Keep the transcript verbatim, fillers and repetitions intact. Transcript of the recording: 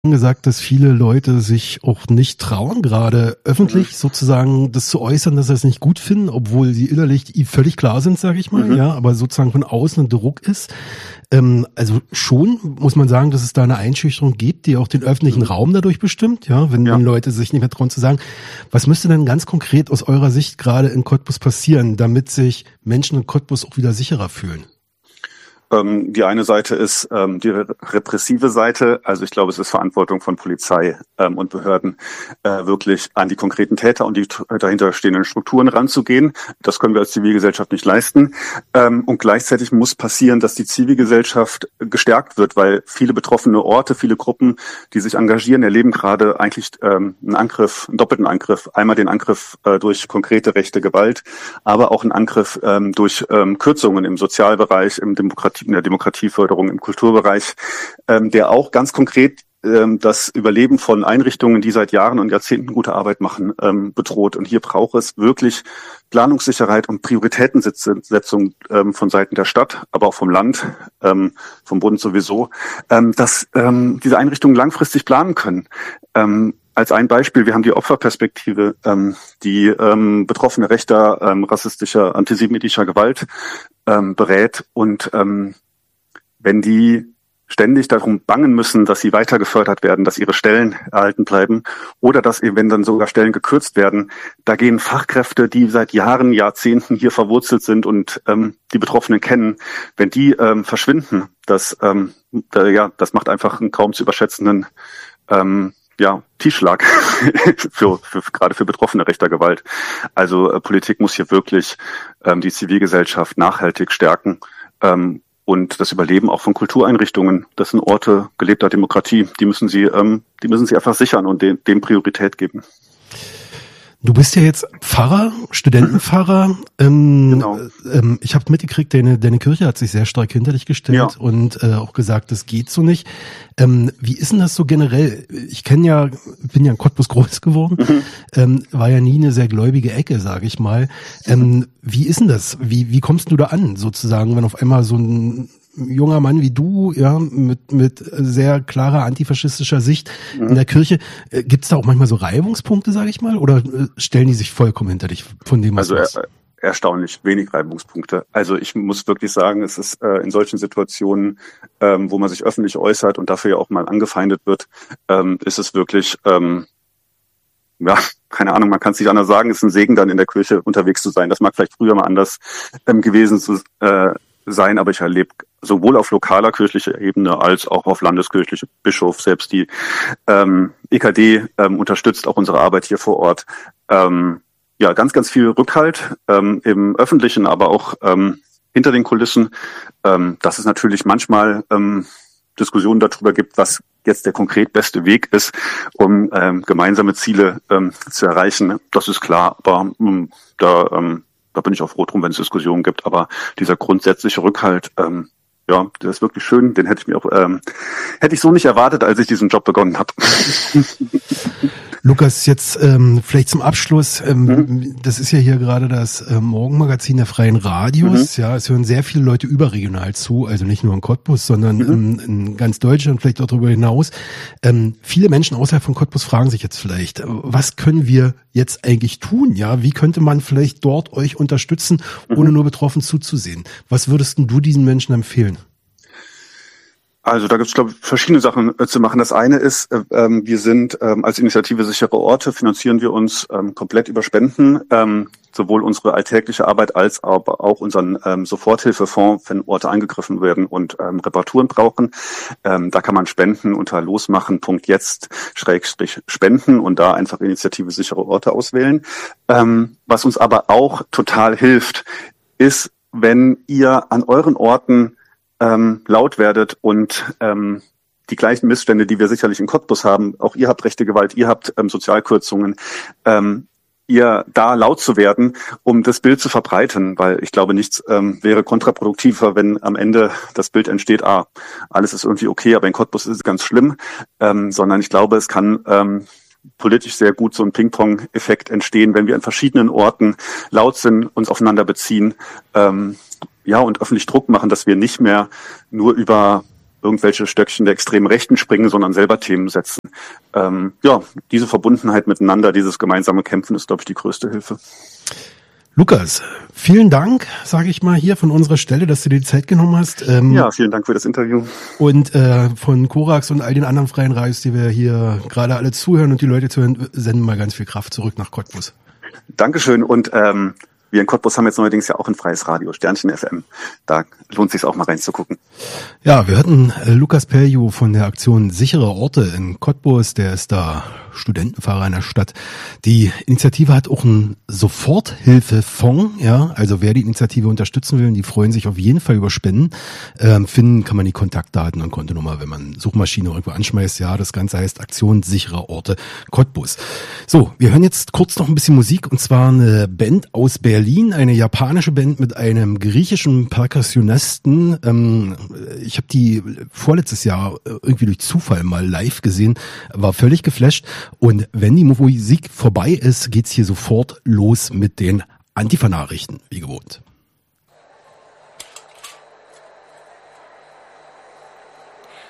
gesagt, dass viele Leute sich auch nicht trauen, gerade öffentlich mhm. sozusagen das zu äußern, dass sie es nicht gut finden, obwohl sie innerlich völlig klar sind, sage ich mal, mhm. ja, aber sozusagen von außen ein Druck ist. Ähm, also schon muss man sagen, dass es da eine Einschüchterung gibt, die auch den öffentlichen mhm. Raum dadurch bestimmt, ja, wenn, ja. wenn Leute sich nicht mehr trauen zu sagen. Was müsste denn ganz konkret aus eurer Sicht gerade in Cottbus passieren, damit sich Menschen in Cottbus auch wieder sicherer fühlen? Ähm, die eine Seite ist ähm, die repressive Seite. Also ich glaube, es ist Verantwortung von Polizei ähm, und Behörden, äh, wirklich an die konkreten Täter und die t- dahinter stehenden Strukturen ranzugehen. Das können wir als Zivilgesellschaft nicht leisten. Ähm, und gleichzeitig muss passieren, dass die Zivilgesellschaft gestärkt wird, weil viele betroffene Orte, viele Gruppen, die sich engagieren, erleben gerade eigentlich ähm, einen Angriff, einen doppelten Angriff. Einmal den Angriff äh, durch konkrete rechte Gewalt, aber auch einen Angriff ähm, durch ähm, Kürzungen im Sozialbereich, im Demokratie in der Demokratieförderung im Kulturbereich, ähm, der auch ganz konkret ähm, das Überleben von Einrichtungen, die seit Jahren und Jahrzehnten gute Arbeit machen, ähm, bedroht. Und hier braucht es wirklich Planungssicherheit und Prioritätensetzung ähm, von Seiten der Stadt, aber auch vom Land, ähm, vom Bund sowieso, ähm, dass ähm, diese Einrichtungen langfristig planen können. Ähm, Als ein Beispiel, wir haben die Opferperspektive, ähm, die ähm, Betroffene rechter, ähm, rassistischer, antisemitischer Gewalt ähm, berät. Und ähm, wenn die ständig darum bangen müssen, dass sie weiter gefördert werden, dass ihre Stellen erhalten bleiben oder dass eben, wenn dann sogar Stellen gekürzt werden, da gehen Fachkräfte, die seit Jahren, Jahrzehnten hier verwurzelt sind und ähm, die Betroffenen kennen, wenn die ähm, verschwinden, das, ähm, da, ja, das macht einfach einen kaum zu überschätzenden ähm, ja, Tiefschlag für, für gerade für Betroffene rechter Gewalt. Also äh, Politik muss hier wirklich ähm, die Zivilgesellschaft nachhaltig stärken ähm, und das Überleben auch von Kultureinrichtungen. Das sind Orte gelebter Demokratie. Die müssen sie, ähm, die müssen sie einfach sichern und dem, dem Priorität geben. Du bist ja jetzt Pfarrer, Studentenpfarrer. Ähm, genau. ähm, ich habe mitgekriegt, deine, deine Kirche hat sich sehr stark hinter dich gestellt ja. und äh, auch gesagt, das geht so nicht. Ähm, wie ist denn das so generell? Ich kenne ja, bin ja in Cottbus groß geworden, mhm. ähm, war ja nie eine sehr gläubige Ecke, sage ich mal. Ähm, wie ist denn das? Wie, wie kommst du da an, sozusagen, wenn auf einmal so ein junger Mann wie du, ja, mit mit sehr klarer antifaschistischer Sicht mhm. in der Kirche, äh, gibt's da auch manchmal so Reibungspunkte, sage ich mal, oder äh, stellen die sich vollkommen hinter dich von dem, was also, du hast? Er, erstaunlich wenig Reibungspunkte. Also ich muss wirklich sagen, es ist äh, in solchen Situationen, ähm, wo man sich öffentlich äußert und dafür ja auch mal angefeindet wird, ähm, ist es wirklich, ähm, ja, keine Ahnung, man kann es nicht anders sagen, es ist ein Segen, dann in der Kirche unterwegs zu sein. Das mag vielleicht früher mal anders ähm, gewesen zu, äh, sein, aber ich erlebe sowohl auf lokaler kirchlicher Ebene als auch auf landeskirchlicher Bischof, selbst die ähm, E K D ähm, unterstützt auch unsere Arbeit hier vor Ort. Ähm, ja, ganz, ganz viel Rückhalt ähm, im Öffentlichen, aber auch ähm, hinter den Kulissen, ähm, dass es natürlich manchmal ähm, Diskussionen darüber gibt, was jetzt der konkret beste Weg ist, um ähm, gemeinsame Ziele ähm, zu erreichen. Das ist klar, aber ähm, da ähm, Da bin ich auch froh drum, wenn es Diskussionen gibt. Aber dieser grundsätzliche Rückhalt, ähm, ja, der ist wirklich schön. Den hätte ich mir auch, ähm, hätte ich so nicht erwartet, als ich diesen Job begonnen habe. Lukas, jetzt ähm, vielleicht zum Abschluss, ähm, mhm. das ist ja hier gerade das äh, Morgenmagazin der Freien Radios, mhm. ja, es hören sehr viele Leute überregional zu, also nicht nur in Cottbus, sondern mhm. ähm, in ganz Deutschland, vielleicht auch darüber hinaus. Ähm, viele Menschen außerhalb von Cottbus fragen sich jetzt vielleicht, was können wir jetzt eigentlich tun, ja, wie könnte man vielleicht dort euch unterstützen, ohne mhm. nur betroffen zuzusehen? Was würdest denn du diesen Menschen empfehlen? Also da gibt es, glaube ich, verschiedene Sachen äh, zu machen. Das eine ist, äh, ähm, wir sind ähm, als Initiative Sichere Orte, finanzieren wir uns ähm, komplett über Spenden, ähm, sowohl unsere alltägliche Arbeit als aber auch unseren ähm, Soforthilfefonds, wenn Orte angegriffen werden und ähm, Reparaturen brauchen. Ähm, da kann man spenden unter losmachen Punkt jetzt Schrägstrich spenden und da einfach Initiative Sichere Orte auswählen. Ähm, was uns aber auch total hilft, ist, wenn ihr an euren Orten Ähm, laut werdet und ähm, die gleichen Missstände, die wir sicherlich in Cottbus haben, auch ihr habt rechte Gewalt, ihr habt ähm, Sozialkürzungen, ähm, ihr da laut zu werden, um das Bild zu verbreiten, weil ich glaube, nichts ähm, wäre kontraproduktiver, wenn am Ende das Bild entsteht, ah, alles ist irgendwie okay, aber in Cottbus ist es ganz schlimm, ähm, sondern ich glaube, es kann ähm, politisch sehr gut so ein Ping-Pong-Effekt entstehen, wenn wir an verschiedenen Orten laut sind, uns aufeinander beziehen, ähm, ja, und öffentlich Druck machen, dass wir nicht mehr nur über irgendwelche Stöckchen der extremen Rechten springen, sondern selber Themen setzen. Ähm, ja, diese Verbundenheit miteinander, dieses gemeinsame Kämpfen ist, glaube ich, die größte Hilfe. Lukas, vielen Dank, sage ich mal hier von unserer Stelle, dass du dir die Zeit genommen hast. Ähm, ja, vielen Dank für das Interview. Und äh, von Korax und all den anderen freien Radios, die wir hier gerade alle zuhören und die Leute zuhören, senden mal ganz viel Kraft zurück nach Cottbus. Dankeschön und ähm, wir in Cottbus haben jetzt neuerdings ja auch ein freies Radio, Sternchen F M. Da lohnt es sich auch mal reinzugucken. Ja, wir hatten äh, Lukas Pelju von der Aktion Sichere Orte in Cottbus, der ist da Studentenfahrer in der Stadt. Die Initiative hat auch einen Soforthilfefonds, ja, also wer die Initiative unterstützen will, die freuen sich auf jeden Fall über Spenden. Ähm, finden kann man die Kontaktdaten und Kontonummer, wenn man Suchmaschine irgendwo anschmeißt. Ja, das Ganze heißt Aktion Sichere Orte Cottbus. So, wir hören jetzt kurz noch ein bisschen Musik und zwar eine Band aus Berlin, eine japanische Band mit einem griechischen Perkussionisten. Ähm, ich habe die vorletztes Jahr irgendwie durch Zufall mal live gesehen, war völlig geflasht. Und wenn die Musik vorbei ist, geht's hier sofort los mit den Antifa-Nachrichten, wie gewohnt.